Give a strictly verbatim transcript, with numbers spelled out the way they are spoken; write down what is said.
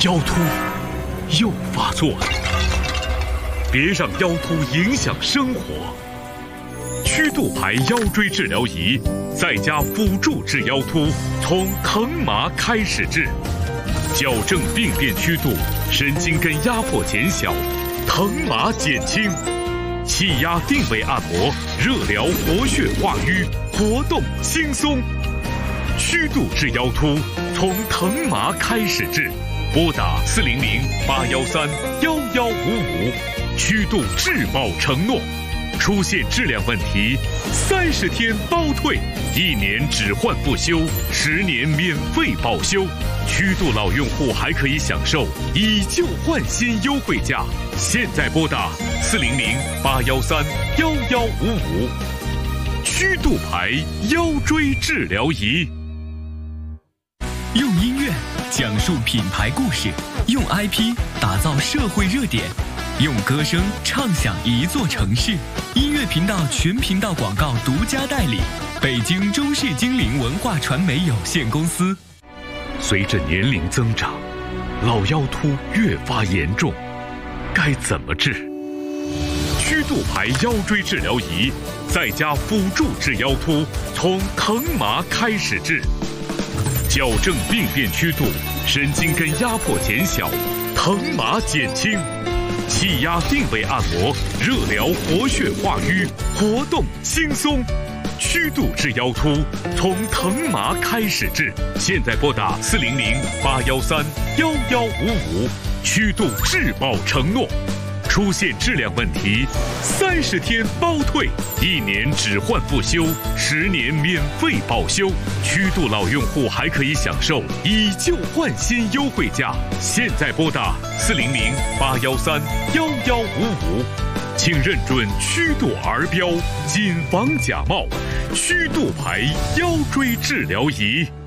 腰突又发作了，别让腰突影响生活。曲度牌腰椎治疗仪在家辅助治腰突，从疼麻开始治，矫正病变曲度，神经根压迫减小，疼麻减轻，气压定位按摩，热疗活血化瘀，活动轻松。曲度治腰突，从疼麻开始治。拨打四零零八幺三幺幺五五，曲度质保承诺。出现质量问题，三十天包退，一年只换不修，十年免费保修。曲度老用户还可以享受以旧换新优惠价。现在拨打四零零八幺三幺幺五五，曲度牌腰椎治疗仪。 用音乐讲述品牌故事，用 I P 打造社会热点，用歌声唱响一座城市。音乐频道全频道广告独家代理，北京中视精灵文化传媒有限公司。 随着年龄增长，老腰突越发严重，该怎么治？曲度牌腰椎治疗仪在家辅助治腰突，从疼麻开始治，矫正病变曲度，神经根压迫减小，疼麻减轻，气压定位按摩，热疗活血化瘀，活动轻松。曲度治腰突，从疼麻开始治。现在拨打四零零八幺三幺幺五五，曲度质保承诺。出现质量问题，三十天包退，一年只换不修，十年免费保修。曲度老用户还可以享受以旧换新优惠价。现在拨打四零零八幺三幺幺五五，请认准曲度儿标，谨防假冒。曲度牌腰椎治疗仪。